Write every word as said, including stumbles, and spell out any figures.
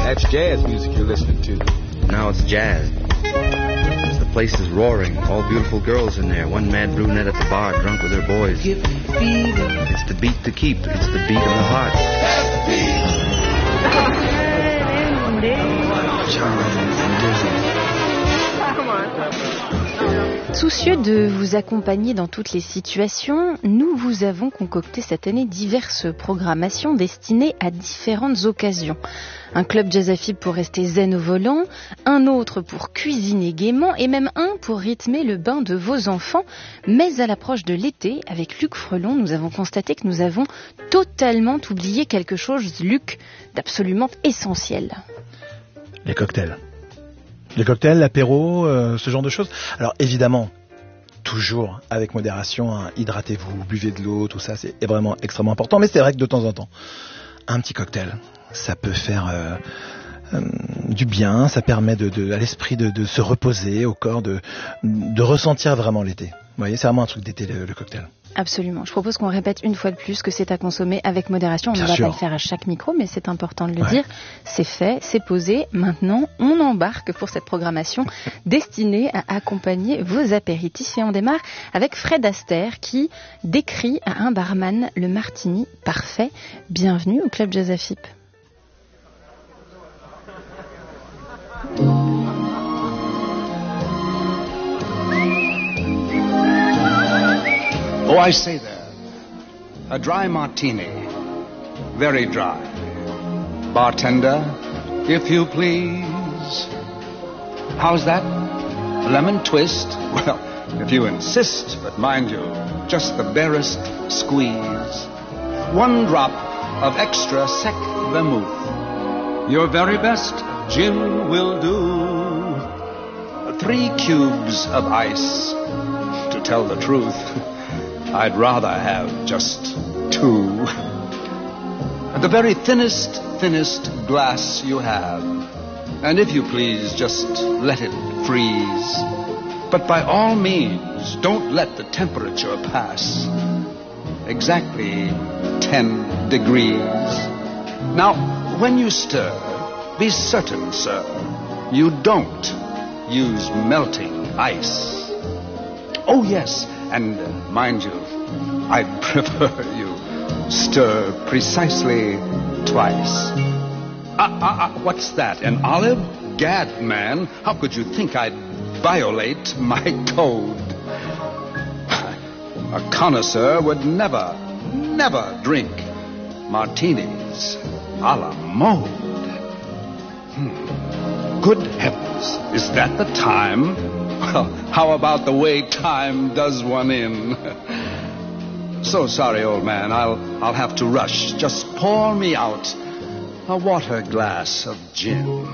That's jazz music you're listening to. Now it's jazz. The place is roaring. All beautiful girls in there. One mad brunette at the bar, drunk with her boys. It's the beat to keep. It's the beat of the heart. Soucieux de vous accompagner dans toutes les situations, nous vous avons concocté cette année diverses programmations destinées à différentes occasions. Un club jazz à fib pour rester zen au volant, un autre pour cuisiner gaiement et même un pour rythmer le bain de vos enfants. Mais à l'approche de l'été, avec Luc Frelon, nous avons constaté que nous avons totalement oublié quelque chose, Luc, d'absolument essentiel. Les cocktails. Les cocktails, l'apéro, euh, ce genre de choses. Alors évidemment, toujours avec modération, hein, hydratez-vous, buvez de l'eau, tout ça, c'est vraiment extrêmement important. Mais c'est vrai que de temps en temps, un petit cocktail, ça peut faire euh, euh, du bien, ça permet de, de, à l'esprit de, de se reposer, au corps de, de ressentir vraiment l'été. Vous voyez, c'est vraiment un truc d'été, le, le cocktail. Absolument. Je propose qu'on répète une fois de plus que c'est à consommer avec modération. On ne va pas le faire à chaque micro, mais c'est important de le ouais. dire. C'est fait, c'est posé. Maintenant, on embarque pour cette programmation destinée à accompagner vos apéritifs. Et on démarre avec Fred Astaire qui décrit à un barman le martini parfait. Bienvenue au Club Jazz à Fib. Oh, I say there, a dry martini, very dry. Bartender, if you please. How's that? Lemon twist? Well, if you insist, but mind you, just the barest squeeze. One drop of extra sec vermouth. Your very best gin will do. Three cubes of ice. To tell the truth, I'd rather have just two. The very thinnest, thinnest glass you have. And if you please, just let it freeze. But by all means, don't let the temperature pass exactly ten degrees. Now, when you stir, be certain, sir, you don't use melting ice. Oh, yes. And uh, mind you, I'd prefer you stir precisely twice. Ah, ah, ah, what's that? An olive? Gad, man, how could you think I'd violate my code? A connoisseur would never, never drink martinis a la mode. Hmm. Good heavens, is that the time? Well, how about the way time does one in? So sorry, old man. I'll I'll have to rush. Just pour me out a water glass of gin.